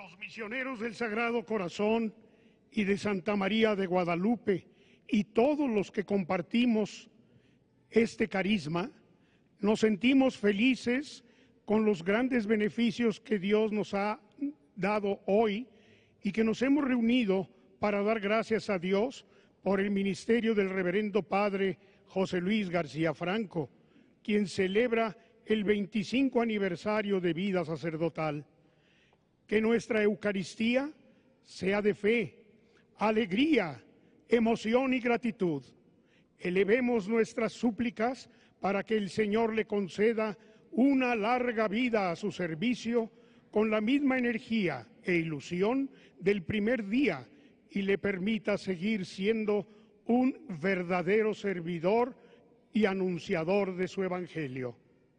los misioneros del Sagrado Corazón y de Santa María de Guadalupe y todos los que compartimos este carisma, nos sentimos felices con los grandes beneficios que Dios nos ha dado hoy y que nos hemos reunido para dar gracias a Dios por el ministerio del Reverendo Padre José Luis García Franco, quien celebra el 25 aniversario de vida sacerdotal. Que nuestra Eucaristía sea de fe, alegría, emoción y gratitud. Elevemos nuestras súplicas para que el Señor le conceda una larga vida a su servicio con la misma energía e ilusión del primer día y le permita seguir siendo un verdadero servidor y anunciador de su Evangelio.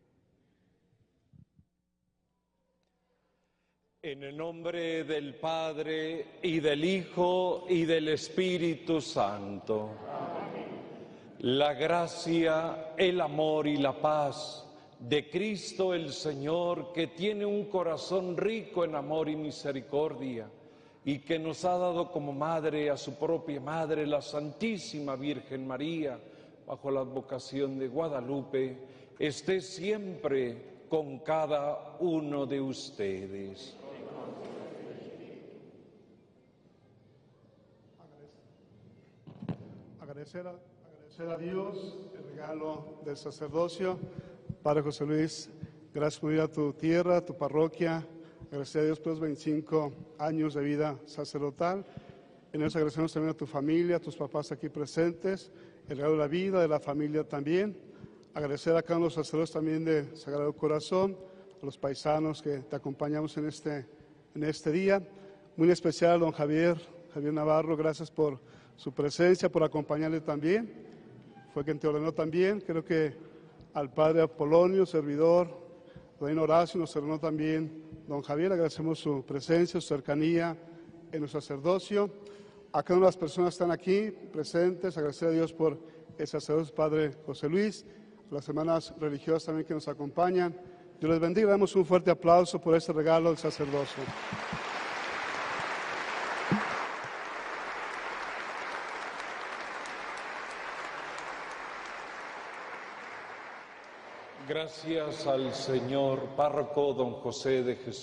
En el nombre del Padre, y del Hijo, y del Espíritu Santo. Amén. La gracia, el amor y la paz de Cristo el Señor, que tiene un corazón rico en amor y misericordia, y que nos ha dado como madre a su propia madre, la Santísima Virgen María, bajo la advocación de Guadalupe, esté siempre con cada uno de ustedes. Agradecer a Dios el regalo del sacerdocio. Padre José Luis, gracias por ir a tu tierra, a tu parroquia. Agradecer a Dios por los 25 años de vida sacerdotal. En eso agradecemos también a tu familia, a tus papás aquí presentes, el regalo de la vida, de la familia también. Agradecer a cada uno de los sacerdotes también de Sagrado Corazón, a los paisanos que te acompañamos en este día. Muy especial a don Javier Navarro, gracias por su presencia, por acompañarle también. Fue quien te ordenó también. Creo que al padre Apolonio, servidor, don Horacio, nos ordenó también don Javier. Agradecemos su presencia, su cercanía en el sacerdocio. A cada una de las personas que están aquí presentes, agradecer a Dios por el sacerdote padre José Luis, las hermanas religiosas también que nos acompañan. Dios les bendiga. Damos un fuerte aplauso por este regalo del sacerdocio. Gracias al señor párroco don José de Jesús.